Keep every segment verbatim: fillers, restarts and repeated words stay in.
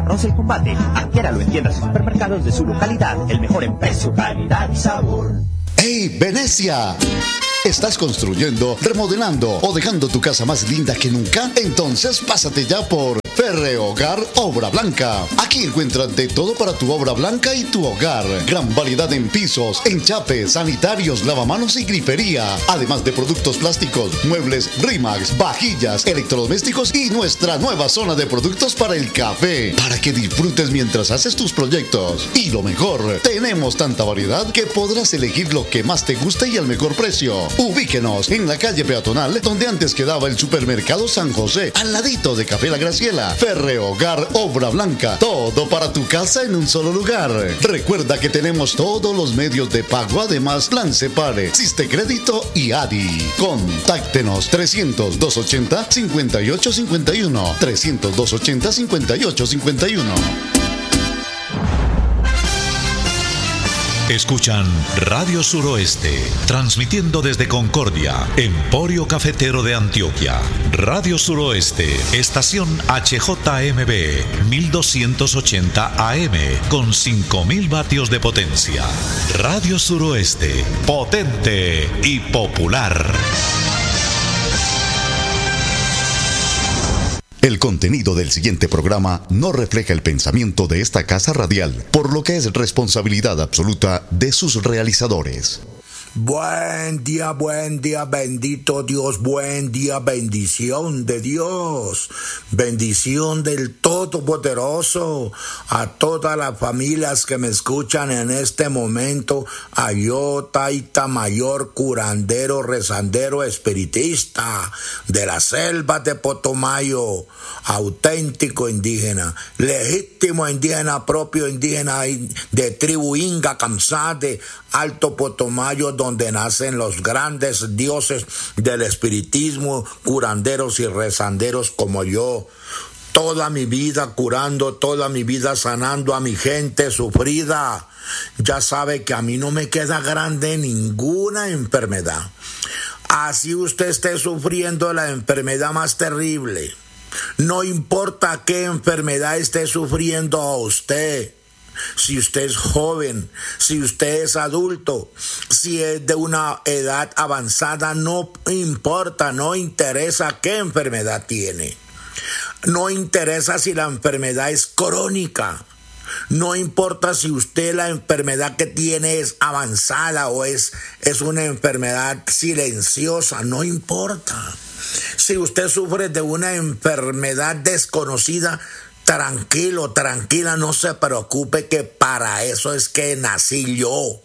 arroz El Combate. Adquiéralo en tiendas y supermercados de su localidad. El mejor en precio, calidad y sabor. ¡Hey, Venecia! ¿Estás construyendo, remodelando o dejando tu casa más linda que nunca? Entonces pásate ya por Ferrehogar Obra Blanca. Aquí encuentras de todo para tu obra blanca y tu hogar. Gran variedad en pisos, enchapes, sanitarios, lavamanos y grifería. Además de productos plásticos, muebles Rimax, vajillas, electrodomésticos y nuestra nueva zona de productos para el café. Para que disfrutes mientras haces tus proyectos. Y lo mejor, tenemos tanta variedad que podrás elegir lo que más te guste y al mejor precio. Ubíquenos en la calle peatonal donde antes quedaba el supermercado San José, al ladito de Café La Graciela. Ferrehogar Obra Blanca, todo para tu casa en un solo lugar. Recuerda que tenemos todos los medios de pago, además Plan Separe, Siste Crédito y A D I. Contáctenos trescientos, doscientos ochenta, cincuenta y ocho cincuenta y uno, trescientos, doscientos ochenta, cincuenta y ocho cincuenta y uno. Escuchan Radio Suroeste, transmitiendo desde Concordia, Emporio Cafetero de Antioquia. Radio Suroeste, estación H J M B, mil doscientos ochenta A M, con cinco mil vatios de potencia. Radio Suroeste, potente y popular. El contenido del siguiente programa no refleja el pensamiento de esta casa radial, por lo que es responsabilidad absoluta de sus realizadores. Buen día, buen día, bendito Dios, buen día, bendición de Dios, bendición del Todopoderoso, a todas las familias que me escuchan en este momento, a yo, Taita Mayor, curandero, rezandero, espiritista, de la selva de Potomayo, auténtico indígena, legítimo indígena, propio indígena de tribu Inga, Kamsade, Alto Potomayo, donde nacen los grandes dioses del espiritismo, curanderos y rezanderos como yo. Toda mi vida curando, toda mi vida sanando a mi gente sufrida. Ya sabe que a mí no me queda grande ninguna enfermedad. Así usted esté sufriendo la enfermedad más terrible. No importa qué enfermedad esté sufriendo a usted. Si usted es joven, si usted es adulto, si es de una edad avanzada, no importa, no interesa qué enfermedad tiene. No interesa si la enfermedad es crónica. No importa si usted la enfermedad que tiene es avanzada o es, es una enfermedad silenciosa, no importa. Si usted sufre de una enfermedad desconocida, tranquilo, tranquila, no se preocupe, que para eso es que nací yo.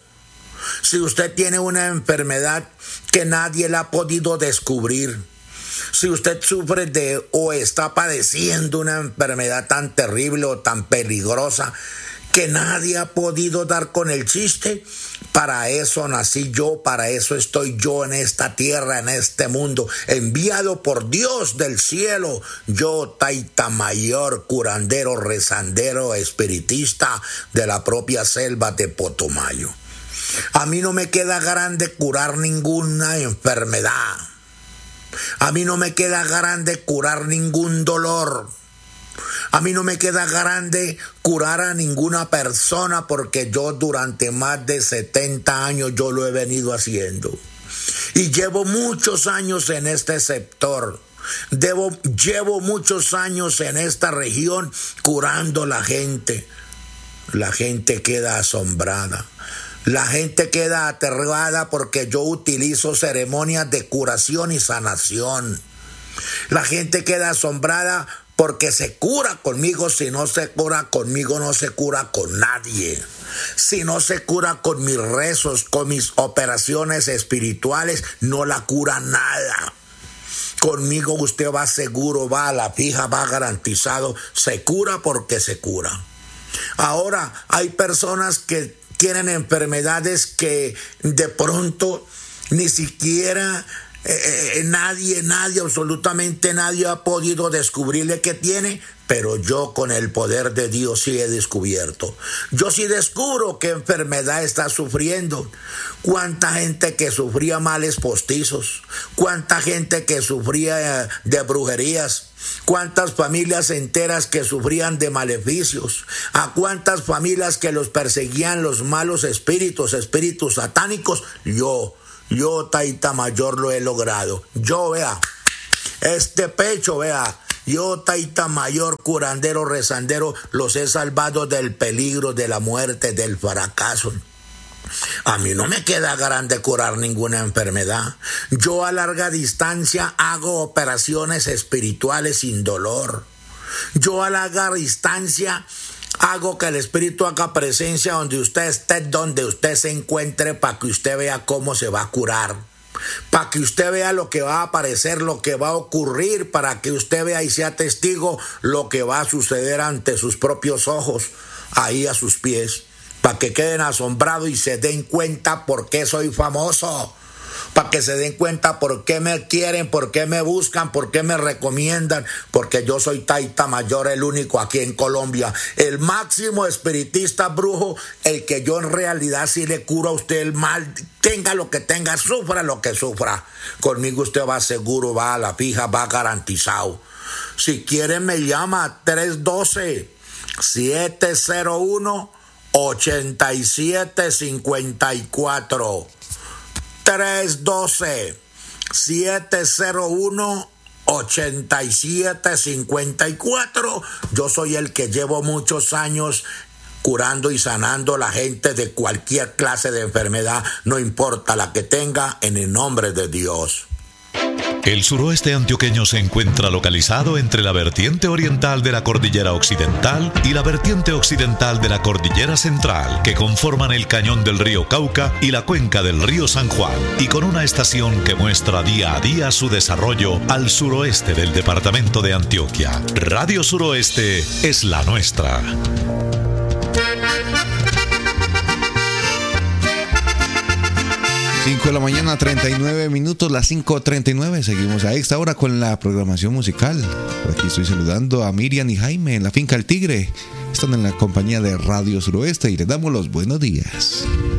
Si usted tiene una enfermedad que nadie la ha podido descubrir, si usted sufre de o está padeciendo una enfermedad tan terrible o tan peligrosa que nadie ha podido dar con el chiste, para eso nací yo, para eso estoy yo en esta tierra, en este mundo, enviado por Dios del cielo. Yo, Taita Mayor, curandero, rezandero, espiritista de la propia selva de Potomayo. A mí no me queda grande curar ninguna enfermedad. A mí no me queda grande curar ningún dolor. A mí no me queda grande curar a ninguna persona, porque yo durante más de setenta años yo lo he venido haciendo. Y llevo muchos años en este sector. Debo, llevo muchos años en esta región curando a la gente. La gente queda asombrada. La gente queda aterrada porque yo utilizo ceremonias de curación y sanación. La gente queda asombrada porque se cura conmigo. Si no se cura conmigo, no se cura con nadie. Si no se cura con mis rezos, con mis operaciones espirituales, no la cura nada. Conmigo usted va seguro, va a la fija, va garantizado. Se cura porque se cura. Ahora, hay personas que tienen enfermedades que de pronto ni siquiera eh, nadie, nadie, absolutamente nadie ha podido descubrirle que tiene, pero yo con el poder de Dios sí he descubierto. Yo sí descubro qué enfermedad está sufriendo. Cuánta gente que sufría males postizos, cuánta gente que sufría de brujerías, cuántas familias enteras que sufrían de maleficios, a cuántas familias que los perseguían los malos espíritus, espíritus satánicos. Yo, yo Taita Mayor lo he logrado. Yo, vea, este pecho, vea, yo Taita Mayor, curandero, rezandero, los he salvado del peligro, de la muerte, del fracaso. A mí no me queda grande curar ninguna enfermedad. Yo a larga distancia hago operaciones espirituales sin dolor. Yo a larga distancia hago que el espíritu haga presencia donde usted esté, donde usted se encuentre, para que usted vea cómo se va a curar. Para que usted vea lo que va a aparecer, lo que va a ocurrir, para que usted vea y sea testigo lo que va a suceder ante sus propios ojos, ahí a sus pies. Para que queden asombrados y se den cuenta por qué soy famoso. Para que se den cuenta por qué me quieren, por qué me buscan, por qué me recomiendan. Porque yo soy Taita Mayor, el único aquí en Colombia, el máximo espiritista brujo, el que yo en realidad sí le curo a usted el mal. Tenga lo que tenga, sufra lo que sufra. Conmigo usted va seguro, va a la fija, va garantizado. Si quiere me llama tres uno dos, siete cero uno, ocho siete cinco cuatro. tres uno dos, siete cero uno, ocho siete cinco cuatro. Yo soy el que llevo muchos años curando y sanando a la gente de cualquier clase de enfermedad, no importa la que tenga, en el nombre de Dios. El suroeste antioqueño se encuentra localizado entre la vertiente oriental de la cordillera occidental y la vertiente occidental de la cordillera central, que conforman el cañón del río Cauca y la cuenca del río San Juan, y con una estación que muestra día a día su desarrollo al suroeste del departamento de Antioquia. Radio Suroeste es la nuestra. cinco de la mañana, treinta y nueve minutos, las cinco treinta y nueve. Seguimos a esta hora con la programación musical. Por aquí estoy saludando a Miriam y Jaime en la finca El Tigre. Están en la compañía de Radio Suroeste y les damos los buenos días.